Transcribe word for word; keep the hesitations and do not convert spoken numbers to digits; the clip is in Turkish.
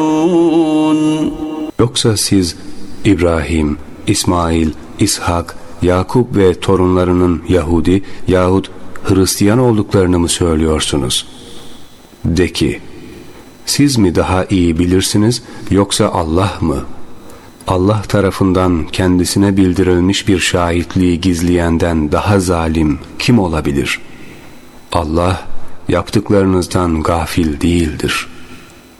Yoksa siz İbrahim, İsmail, İshak, Yakup ve torunlarının Yahudi yahut Hristiyan olduklarını mı söylüyorsunuz? De ki, siz mi daha iyi bilirsiniz yoksa Allah mı? Allah tarafından kendisine bildirilmiş bir şahitliği gizleyenden daha zalim kim olabilir? Allah yaptıklarınızdan gafil değildir.